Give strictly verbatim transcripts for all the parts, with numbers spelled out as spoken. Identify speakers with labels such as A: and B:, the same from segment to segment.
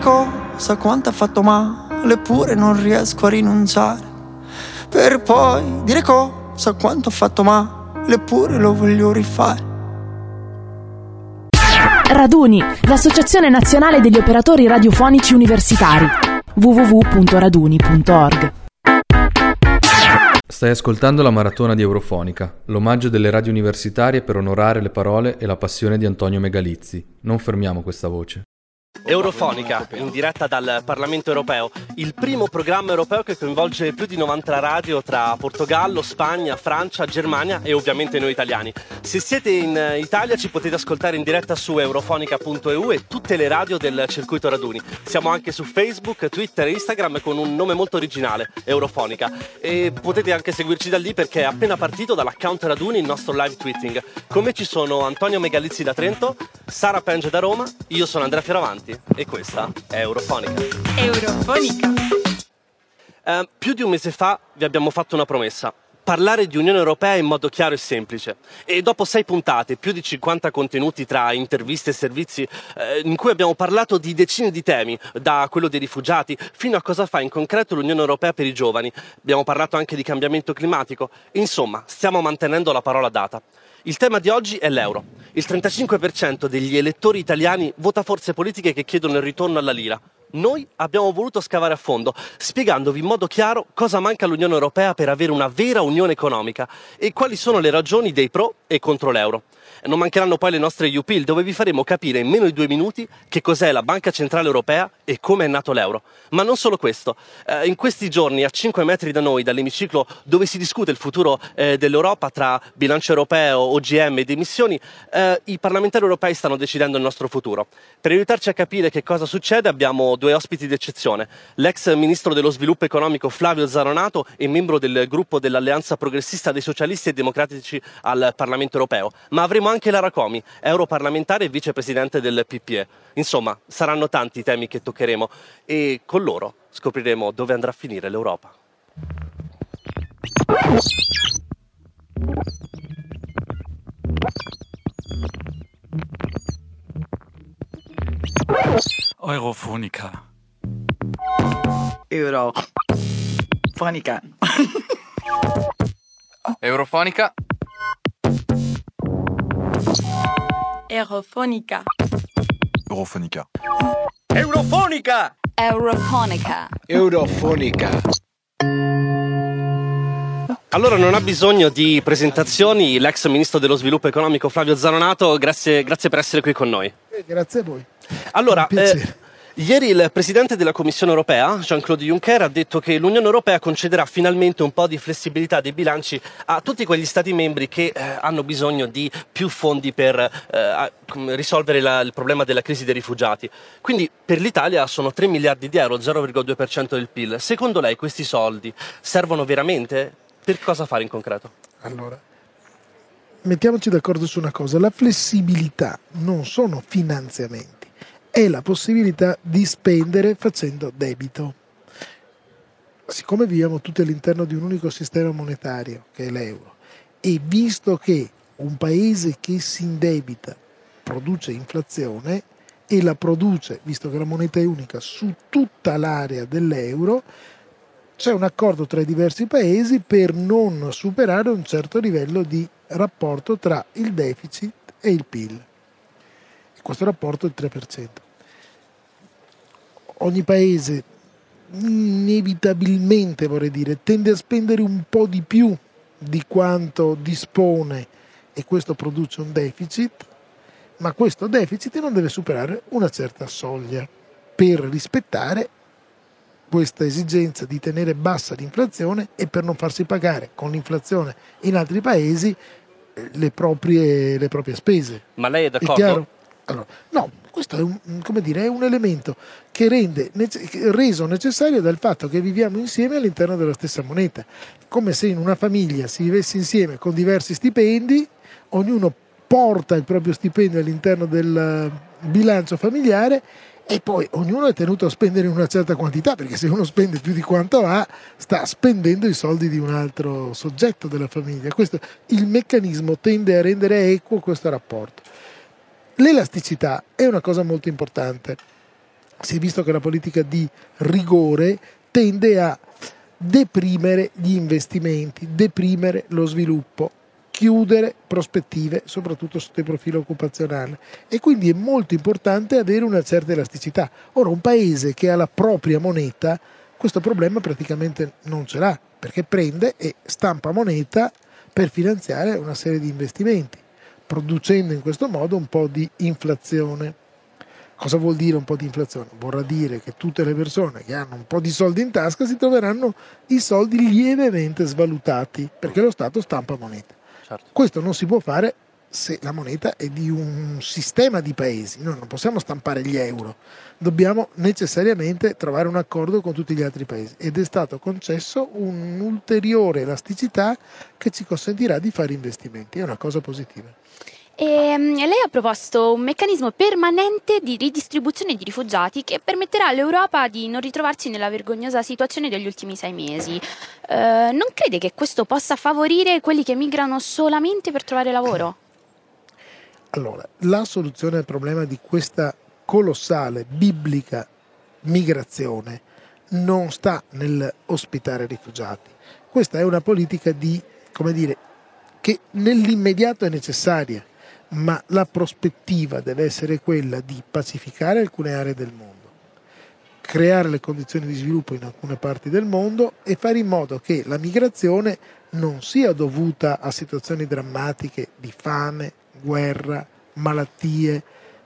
A: cosa, quanto ha fatto male, eppure non riesco a rinunciare. Per poi dire cosa, quanto ha fatto male, eppure lo voglio rifare.
B: Raduni, l'associazione nazionale degli operatori radiofonici universitari. w w w punto raduni punto org.
C: Stai ascoltando la maratona di Eurofonica, l'omaggio delle radio universitarie per onorare le parole e la passione di Antonio Megalizzi. Non fermiamo questa voce.
D: Eurofonica, in diretta dal Parlamento Europeo, il primo programma europeo che coinvolge più di novanta radio tra Portogallo, Spagna, Francia, Germania e ovviamente noi italiani. Se siete in Italia ci potete ascoltare in diretta su eurofonica punto e u e tutte le radio del circuito raduni. Siamo anche su Facebook, Twitter e Instagram con un nome molto originale, Eurofonica. E potete anche seguirci da lì perché è appena partito dall'account raduni il nostro live tweeting. Con me ci sono Antonio Megalizzi da Trento, Sara Penge da Roma, io sono Andrea Fioravanti. E questa è Eurofonica.
E: Eurofonica.
D: Eh, più di un mese fa vi abbiamo fatto una promessa: parlare di Unione Europea in modo chiaro e semplice. E dopo sei puntate, più di cinquanta contenuti tra interviste e servizi, eh, in cui abbiamo parlato di decine di temi, da quello dei rifugiati fino a cosa fa in concreto l'Unione Europea per i giovani. Abbiamo parlato anche di cambiamento climatico. Insomma, stiamo mantenendo la parola data. Il tema di oggi è l'euro. Il trentacinque per cento degli elettori italiani vota forze politiche che chiedono il ritorno alla lira. Noi abbiamo voluto scavare a fondo, spiegandovi in modo chiaro cosa manca all'Unione Europea per avere una vera unione economica e quali sono le ragioni dei pro e contro l'euro. Non mancheranno poi le nostre U P I L, dove vi faremo capire in meno di due minuti che cos'è la Banca Centrale Europea e come è nato l'euro. Ma non solo questo. Eh, in questi giorni, a cinque metri da noi, dall'emiciclo dove si discute il futuro eh, dell'Europa tra bilancio europeo, O G M ed emissioni, eh, i parlamentari europei stanno decidendo il nostro futuro. Per aiutarci a capire che cosa succede abbiamo due ospiti d'eccezione. L'ex ministro dello sviluppo economico Flavio Zaronato e membro del gruppo dell'Alleanza Progressista dei Socialisti e Democratici al Parlamento Europeo. Ma avremo anche Lara Comi, europarlamentare e vicepresidente del P P E. Insomma, saranno tanti i temi che toccheremo e con loro scopriremo dove andrà a finire l'Europa.
F: Eurofonica.
G: Eurofonica.
H: Eurofonica.
E: Eurofonica.
F: Eurofonica.
D: Eurofonica!
E: Eurofonica.
G: Eurofonica.
D: Allora non ha bisogno di presentazioni l'ex ministro dello sviluppo economico Flavio Zaronato, grazie, grazie per essere qui con noi.
I: Eh, grazie a voi.
D: Allora, eh, ieri il presidente della Commissione Europea, Jean-Claude Juncker, ha detto che l'Unione Europea concederà finalmente un po' di flessibilità dei bilanci a tutti quegli Stati membri che eh, hanno bisogno di più fondi per eh, risolvere la, il problema della crisi dei rifugiati. Quindi per l'Italia sono tre miliardi di euro, zero virgola due per cento del P I L. Secondo lei questi soldi servono veramente? Per cosa fare in concreto?
I: Allora, mettiamoci d'accordo su una cosa: la flessibilità non sono finanziamenti, è la possibilità di spendere facendo debito. Siccome viviamo tutti all'interno di un unico sistema monetario, che è l'euro, e visto che un paese che si indebita produce inflazione e la produce, visto che la moneta è unica, su tutta l'area dell'euro, c'è un accordo tra i diversi paesi per non superare un certo livello di rapporto tra il deficit e il P I L. E questo rapporto è il tre per cento. Ogni paese inevitabilmente, vorrei dire, tende a spendere un po' di più di quanto dispone e questo produce un deficit, ma questo deficit non deve superare una certa soglia per rispettare questa esigenza di tenere bassa l'inflazione e per non farsi pagare con l'inflazione in altri paesi le proprie, le proprie spese.
D: Ma lei è d'accordo?
I: È chiaro? Allora, no, questo è un, come dire, è un elemento che rende reso necessario dal fatto che viviamo insieme all'interno della stessa moneta, come se in una famiglia si vivesse insieme con diversi stipendi, ognuno porta il proprio stipendio all'interno del bilancio familiare e poi ognuno è tenuto a spendere una certa quantità, perché se uno spende più di quanto ha, sta spendendo i soldi di un altro soggetto della famiglia. Questo, il meccanismo tende a rendere equo questo rapporto. L'elasticità è una cosa molto importante. si è visto che la politica di rigore tende a deprimere gli investimenti, deprimere lo sviluppo, chiudere prospettive, soprattutto sotto il profilo occupazionale, e quindi è molto importante avere una certa elasticità. Ora, un paese che ha la propria moneta questo problema praticamente non ce l'ha, perché prende e stampa moneta per finanziare una serie di investimenti, producendo in questo modo un po' di inflazione. Cosa vuol dire un po' di inflazione? Vorrà dire che tutte le persone che hanno un po' di soldi in tasca si troveranno i soldi lievemente svalutati, perché lo Stato stampa moneta.
D: Certo.
I: Questo non si può fare se la moneta è di un sistema di paesi. Noi non possiamo stampare gli euro, dobbiamo necessariamente trovare un accordo con tutti gli altri paesi, ed è stato concesso un'ulteriore elasticità che ci consentirà di fare investimenti. È una cosa positiva.
H: E lei ha proposto un meccanismo permanente di ridistribuzione di rifugiati che permetterà all'Europa di non ritrovarsi nella vergognosa situazione degli ultimi sei mesi. Eh, non crede che questo possa favorire quelli che migrano solamente per trovare lavoro?
I: Allora, la soluzione al problema di questa colossale, biblica migrazione non sta nell'ospitare rifugiati. Questa è una politica di, come dire, che nell'immediato è necessaria, ma la prospettiva deve essere quella di pacificare alcune aree del mondo, creare le condizioni di sviluppo in alcune parti del mondo e fare in modo che la migrazione non sia dovuta a situazioni drammatiche di fame, guerra, malattie,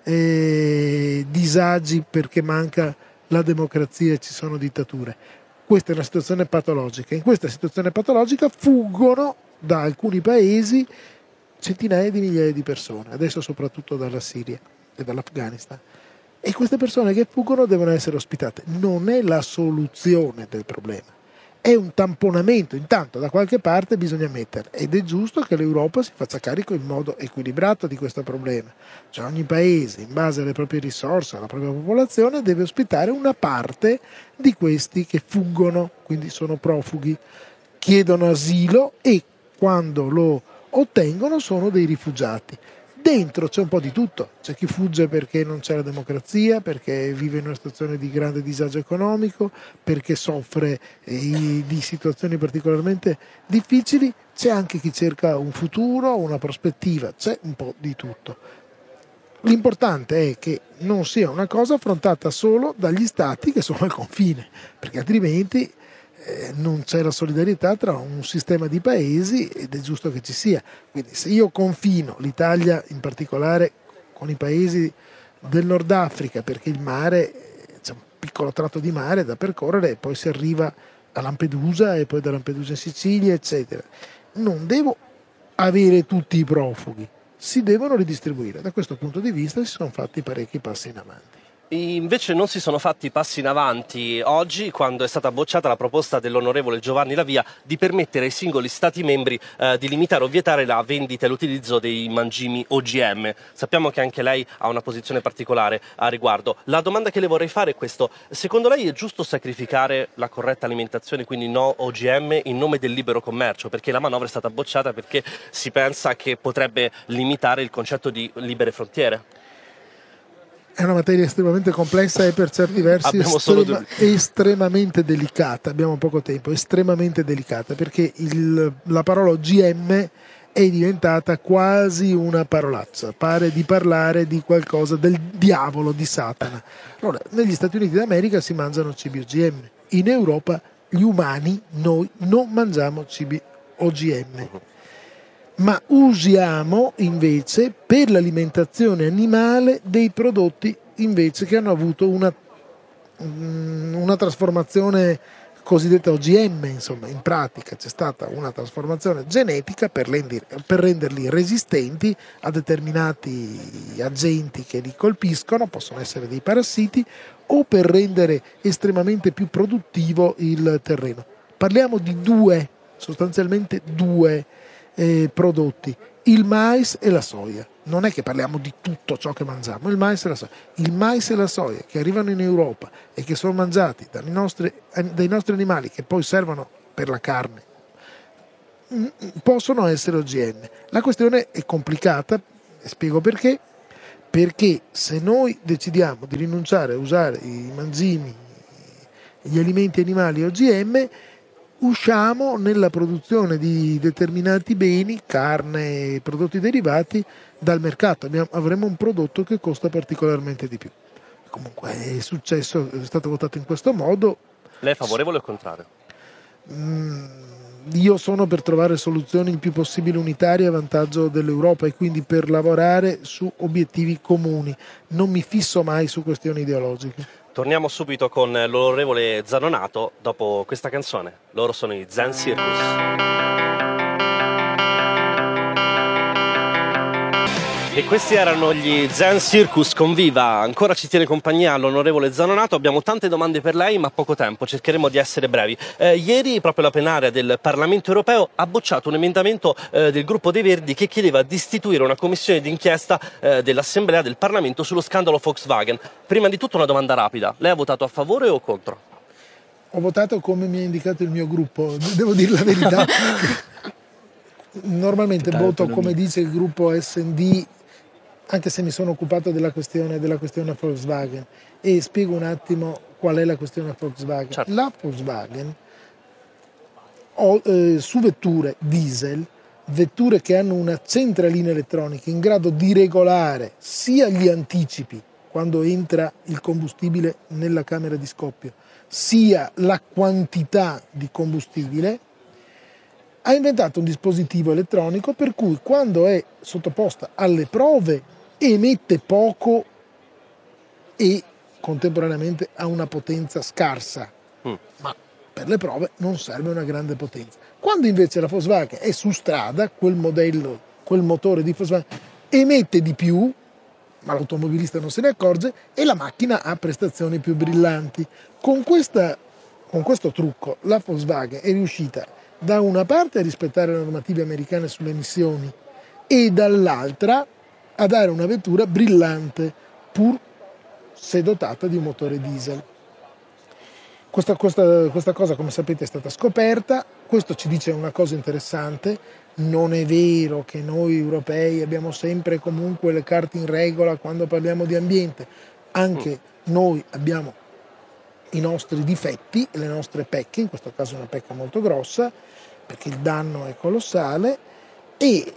I: eh, disagi perché manca la democrazia e ci sono dittature. Questa è una situazione patologica. In questa situazione patologica fuggono da alcuni paesi centinaia di migliaia di persone, adesso soprattutto dalla Siria e dall'Afghanistan, e queste persone che fuggono devono essere ospitate. Non è la soluzione del problema, è un tamponamento. Intanto da qualche parte bisogna mettere, ed è giusto che l'Europa si faccia carico in modo equilibrato di questo problema, cioè ogni paese in base alle proprie risorse, alla propria popolazione, deve ospitare una parte di questi che fuggono, quindi sono profughi, chiedono asilo e quando lo ottengono sono dei rifugiati. Dentro c'è un po' di tutto, c'è chi fugge perché non c'è la democrazia, perché vive in una situazione di grande disagio economico, perché soffre eh, di situazioni particolarmente difficili, c'è anche chi cerca un futuro, una prospettiva, c'è un po' di tutto. L'importante è che non sia una cosa affrontata solo dagli stati che sono al confine, perché altrimenti Eh, non c'è la solidarietà tra un sistema di paesi, ed è giusto che ci sia. Quindi se io confino l'Italia in particolare con i paesi del Nord Africa, perché il mare, c'è un piccolo tratto di mare da percorrere e poi si arriva a Lampedusa e poi da Lampedusa in Sicilia eccetera, non devo avere tutti i profughi, si devono ridistribuire. Da questo punto di vista si sono fatti parecchi passi in avanti.
D: Invece non si sono fatti passi in avanti oggi quando è stata bocciata la proposta dell'onorevole Giovanni La Via di permettere ai singoli Stati membri eh, di limitare o vietare la vendita e l'utilizzo dei mangimi O G M. Sappiamo che anche lei ha una posizione particolare a riguardo. La domanda che le vorrei fare è questo: secondo lei è giusto sacrificare la corretta alimentazione, quindi no O G M, in nome del libero commercio? Perché la manovra è stata bocciata perché si pensa che potrebbe limitare il concetto di libere frontiere.
I: È una materia estremamente complessa e per certi versi estrema, estremamente delicata. Abbiamo poco tempo, estremamente delicata, perché il, la parola O G M è diventata quasi una parolaccia, pare di parlare di qualcosa del diavolo, di Satana. Allora, negli Stati Uniti d'America si mangiano cibi O G M, in Europa gli umani, noi non mangiamo cibi O G M. Ma usiamo invece per l'alimentazione animale dei prodotti invece che hanno avuto una, una trasformazione cosiddetta O G M, insomma in pratica c'è stata una trasformazione genetica per, rendir, per renderli resistenti a determinati agenti che li colpiscono, possono essere dei parassiti, o per rendere estremamente più produttivo il terreno. Parliamo di due, sostanzialmente due Eh, prodotti, il mais e la soia. Non è che parliamo di tutto ciò che mangiamo, il mais e la soia. Il mais e la soia che arrivano in Europa e che sono mangiati dai nostri, dai nostri animali, che poi servono per la carne, possono essere O G M. La questione è complicata, e spiego perché, perché se noi decidiamo di rinunciare a usare i mangimi, gli alimenti animali O G M, usciamo nella produzione di determinati beni, carne e prodotti derivati, dal mercato. Abbiamo, avremo un prodotto che costa particolarmente di più. Comunque è successo, è stato votato in questo modo.
D: Lei è favorevole o il contrario?
I: Mm, io sono per trovare soluzioni il più possibile unitarie a vantaggio dell'Europa e quindi per lavorare su obiettivi comuni. Non mi fisso mai su questioni ideologiche.
D: Torniamo subito con l'onorevole Zanonato dopo questa canzone. Loro sono i Zen Circus. E questi erano gli Zen Circus con Viva. Ancora ci tiene compagnia l'onorevole Zanonato. Abbiamo tante domande per lei ma poco tempo, cercheremo di essere brevi. Eh, ieri proprio la plenaria del Parlamento Europeo ha bocciato un emendamento eh, del gruppo dei Verdi che chiedeva di istituire una commissione d'inchiesta eh, dell'Assemblea del Parlamento sullo scandalo Volkswagen. Prima di tutto una domanda rapida. Lei ha votato a favore o contro?
I: Ho votato come mi ha indicato il mio gruppo, devo dire la verità. Normalmente voto come dice il gruppo S and D, anche se mi sono occupato della questione, della questione Volkswagen, e spiego un attimo qual è la questione Volkswagen. Certo. La Volkswagen ho, eh, su vetture diesel, vetture che hanno una centralina elettronica in grado di regolare sia gli anticipi quando entra il combustibile nella camera di scoppio, sia la quantità di combustibile, ha inventato un dispositivo elettronico per cui quando è sottoposta alle prove emette poco e contemporaneamente ha una potenza scarsa, mm. ma per le prove non serve una grande potenza. Quando invece la Volkswagen è su strada, quel modello, quel motore di Volkswagen emette di più, ma l'automobilista non se ne accorge e la macchina ha prestazioni più brillanti. Con, questa, con questo trucco la Volkswagen è riuscita da una parte a rispettare le normative americane sulle emissioni e dall'altra a dare una vettura brillante pur se dotata di un motore diesel. Questa, questa, questa cosa, come sapete, è stata scoperta. Questo ci dice una cosa interessante: non è vero che noi europei abbiamo sempre comunque le carte in regola quando parliamo di ambiente, anche noi abbiamo i nostri difetti e le nostre pecche, in questo caso una pecca molto grossa perché il danno è colossale, e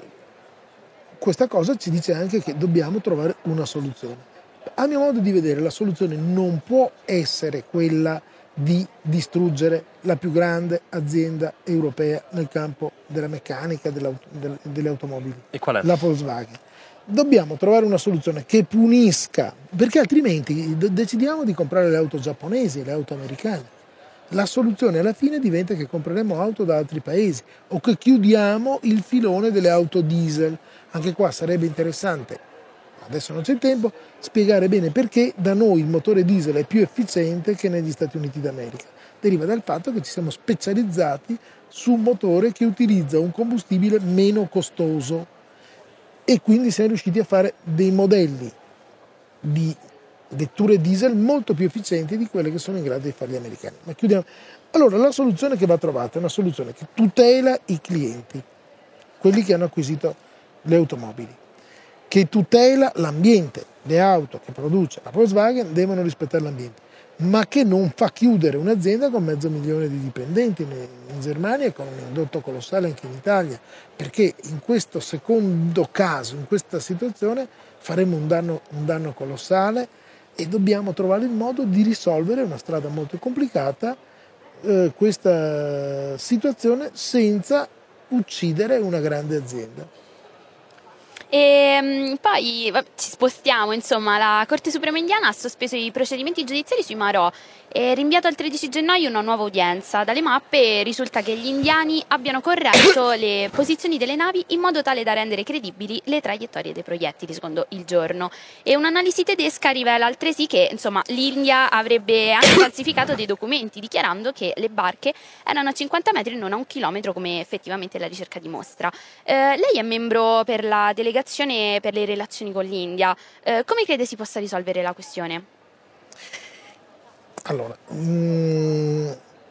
I: questa cosa ci dice anche che dobbiamo trovare una soluzione. A mio modo di vedere la soluzione non può essere quella di distruggere la più grande azienda europea nel campo della meccanica dell'auto, delle, delle automobili,
D: e qual è?
I: La Volkswagen. Dobbiamo trovare una soluzione che punisca, perché altrimenti decidiamo di comprare le auto giapponesi, le auto americane. La soluzione alla fine diventa che compreremo auto da altri paesi o che chiudiamo il filone delle auto diesel. Anche qua sarebbe interessante, adesso non c'è il tempo, spiegare bene perché da noi il motore diesel è più efficiente che negli Stati Uniti d'America. Deriva dal fatto che ci siamo specializzati su un motore che utilizza un combustibile meno costoso e quindi siamo riusciti a fare dei modelli di vetture diesel molto più efficienti di quelle che sono in grado di fare gli americani. Ma chiudiamo. Allora, la soluzione che va trovata è una soluzione che tutela i clienti, quelli che hanno acquisito le automobili, che tutela l'ambiente. Le auto che produce la Volkswagen devono rispettare l'ambiente, ma che non fa chiudere un'azienda con mezzo milione di dipendenti in Germania e con un indotto colossale anche in Italia, perché in questo secondo caso, in questa situazione, faremo un danno, un danno colossale e dobbiamo trovare il modo di risolvere una strada molto complicata eh, questa situazione senza uccidere una grande azienda.
H: E poi ci spostiamo, insomma, la Corte Suprema indiana ha sospeso i procedimenti giudiziari sui Marò e rinviato al tredici gennaio una nuova udienza. Dalle mappe risulta che gli indiani abbiano corretto le posizioni delle navi in modo tale da rendere credibili le traiettorie dei proiettili, secondo Il Giorno. E un'analisi tedesca rivela altresì che, insomma, l'India avrebbe anche falsificato dei documenti, dichiarando che le barche erano a cinquanta metri e non a un chilometro, come effettivamente la ricerca dimostra. Eh, lei è membro per la delegazione per le relazioni con l'India. Eh, come crede si possa risolvere la questione?
I: Allora, mh,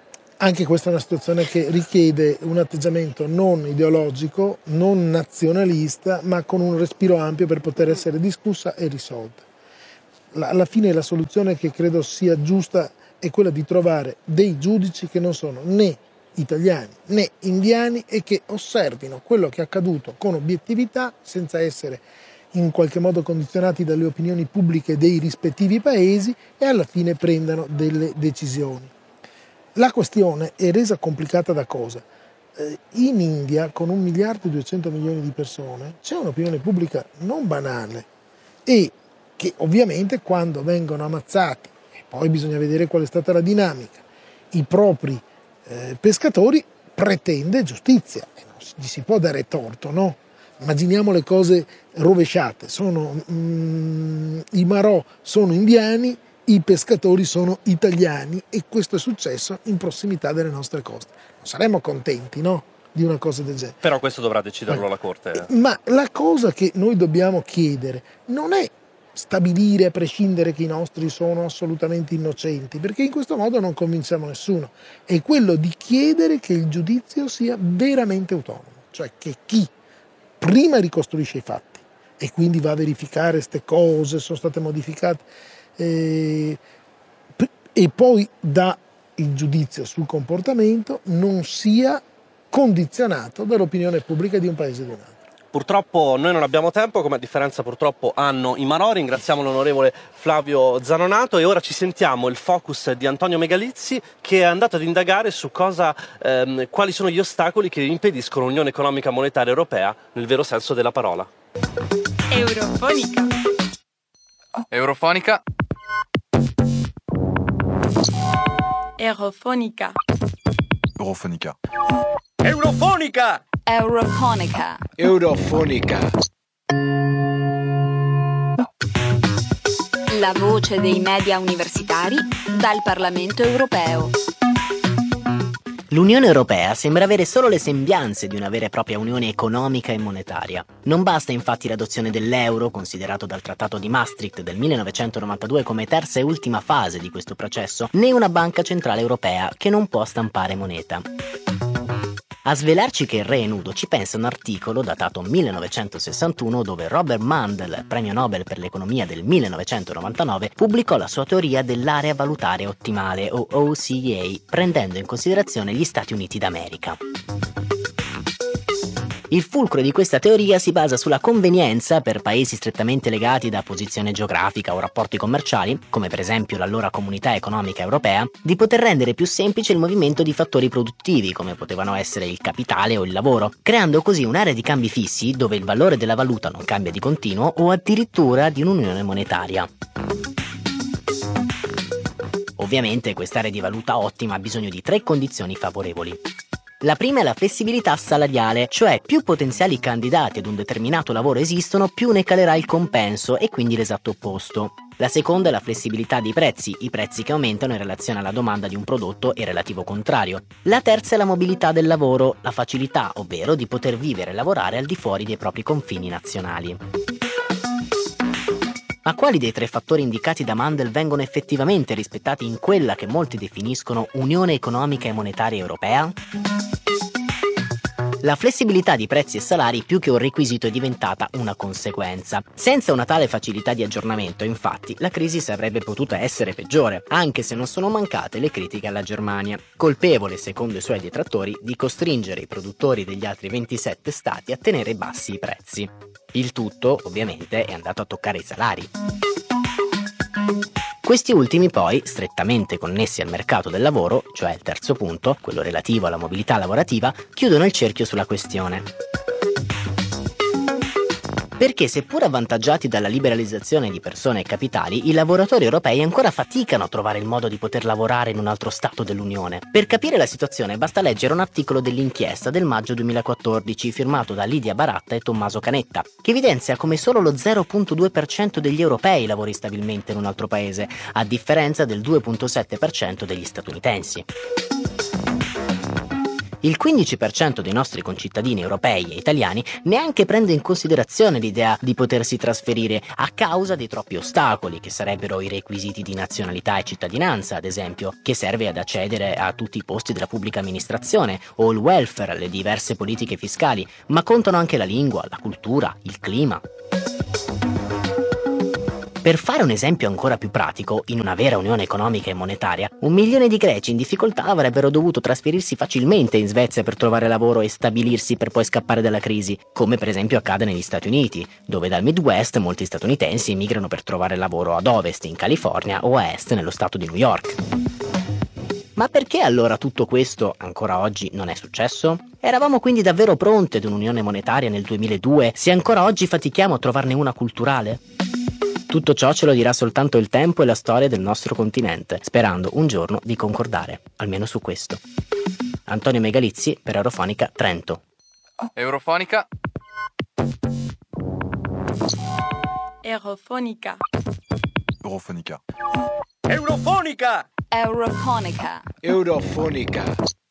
I: Anche questa è una situazione che richiede un atteggiamento non ideologico, non nazionalista, ma con un respiro ampio per poter essere discussa e risolta. La, alla fine la soluzione che credo sia giusta è quella di trovare dei giudici che non sono né italiani né indiani e che osservino quello che è accaduto con obiettività, senza essere in qualche modo condizionati dalle opinioni pubbliche dei rispettivi paesi, e alla fine prendano delle decisioni. La questione è resa complicata da cosa? Eh, in India, con un miliardo e duecento milioni di persone, c'è un'opinione pubblica non banale e che ovviamente quando vengono ammazzati, e poi bisogna vedere qual è stata la dinamica, i propri eh, pescatori, pretende giustizia. E non gli si può dare torto, no? Immaginiamo le cose rovesciate. Sono, mm, i marò sono indiani, i pescatori sono italiani, e questo è successo in prossimità delle nostre coste. Non saremmo contenti, no, di una cosa del genere.
D: Però questo dovrà deciderlo la Corte.
I: Ma la cosa che noi dobbiamo chiedere non è stabilire a prescindere che i nostri sono assolutamente innocenti, perché in questo modo non convinciamo nessuno. È quello di chiedere che il giudizio sia veramente autonomo, cioè che chi prima ricostruisce i fatti e quindi va a verificare queste cose, sono state modificate, Eh, e poi dà il giudizio sul comportamento, non sia condizionato dall'opinione pubblica di un paese o di un altro.
D: Purtroppo noi non abbiamo tempo, come a differenza purtroppo hanno i marò. Ringraziamo l'onorevole Flavio Zanonato e ora ci sentiamo il focus di Antonio Megalizzi, che è andato ad indagare su cosa, ehm, quali sono gli ostacoli che impediscono l'Unione Economica Monetaria Europea nel vero senso della parola.
E: Eurofonica.
C: Eurofonica.
E: Eurofonica.
F: Eurofonica.
G: Eurofonica!
E: Eurofonica.
G: Eurofonica.
E: La voce dei media universitari dal Parlamento europeo.
J: L'Unione Europea sembra avere solo le sembianze di una vera e propria unione economica e monetaria. Non basta infatti l'adozione dell'euro, considerato dal Trattato di Maastricht del millenovecentonovantadue come terza e ultima fase di questo processo, né una banca centrale europea che non può stampare moneta. A svelarci che il re è nudo ci pensa un articolo datato millenovecentosessantuno dove Robert Mundell, premio Nobel per l'economia del millenovecentonovantanove, pubblicò la sua teoria dell'area valutaria ottimale o O C A, prendendo in considerazione gli Stati Uniti d'America. Il fulcro di questa teoria si basa sulla convenienza per paesi strettamente legati da posizione geografica o rapporti commerciali, come per esempio l'allora Comunità Economica Europea, di poter rendere più semplice il movimento di fattori produttivi, come potevano essere il capitale o il lavoro, creando così un'area di cambi fissi dove il valore della valuta non cambia di continuo o addirittura di un'unione monetaria. Ovviamente quest'area di valuta ottima ha bisogno di tre condizioni favorevoli. La prima è la flessibilità salariale, cioè più potenziali candidati ad un determinato lavoro esistono, più ne calerà il compenso e quindi l'esatto opposto. La seconda è la flessibilità dei prezzi, i prezzi che aumentano in relazione alla domanda di un prodotto e relativo contrario. La terza è la mobilità del lavoro, la facilità, ovvero di poter vivere e lavorare al di fuori dei propri confini nazionali. Ma quali dei tre fattori indicati da Mundell vengono effettivamente rispettati in quella che molti definiscono Unione Economica e Monetaria Europea? La flessibilità di prezzi e salari più che un requisito è diventata una conseguenza. Senza una tale facilità di aggiornamento, infatti, la crisi sarebbe potuta essere peggiore, anche se non sono mancate le critiche alla Germania, colpevole, secondo i suoi detrattori, di costringere i produttori degli altri ventisette stati a tenere bassi i prezzi. Il tutto, ovviamente, è andato a toccare i salari. Questi ultimi poi, strettamente connessi al mercato del lavoro, cioè il terzo punto, quello relativo alla mobilità lavorativa, chiudono il cerchio sulla questione. Perché seppur avvantaggiati dalla liberalizzazione di persone e capitali, i lavoratori europei ancora faticano a trovare il modo di poter lavorare in un altro stato dell'Unione. Per capire la situazione basta leggere un articolo dell'inchiesta del maggio duemilaquattordici firmato da Lidia Baratta e Tommaso Canetta, che evidenzia come solo lo zero virgola due per cento degli europei lavori stabilmente in un altro paese, a differenza del due virgola sette per cento degli statunitensi. Il quindici per cento dei nostri concittadini europei e italiani neanche prende in considerazione l'idea di potersi trasferire a causa dei troppi ostacoli, che sarebbero i requisiti di nazionalità e cittadinanza, ad esempio, che serve ad accedere a tutti i posti della pubblica amministrazione, o il welfare, le diverse politiche fiscali, ma contano anche la lingua, la cultura, il clima. Per fare un esempio ancora più pratico, in una vera unione economica e monetaria, un milione di greci in difficoltà avrebbero dovuto trasferirsi facilmente in Svezia per trovare lavoro e stabilirsi per poi scappare dalla crisi, come per esempio accade negli Stati Uniti, dove dal Midwest molti statunitensi emigrano per trovare lavoro ad ovest in California o a est nello stato di New York. Ma perché allora tutto questo ancora oggi non è successo? Eravamo quindi davvero pronti ad un'unione monetaria nel duemiladue se ancora oggi fatichiamo a trovarne una culturale? Tutto ciò ce lo dirà soltanto il tempo e la storia del nostro continente, sperando un giorno di concordare, almeno su questo. Antonio Megalizzi per Eurofonica Trento.
C: Eurofonica.
K: Eurofonica.
F: Eurofonica.
G: Eurofonica!
E: Eurofonica.
G: Eurofonica.